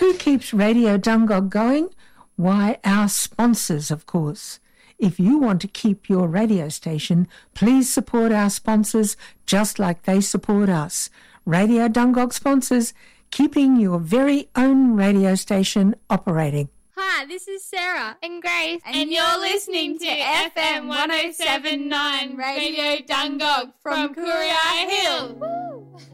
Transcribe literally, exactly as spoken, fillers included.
Who keeps Radio Dungog going? Why, our sponsors, of course. If you want to keep your radio station, please support our sponsors just like they support us. Radio Dungog sponsors, keeping your very own radio station operating. Hi, this is Sarah and Grace, and, and you're listening to F M one oh seven point nine Radio Dungog from Courier Hill. Woo!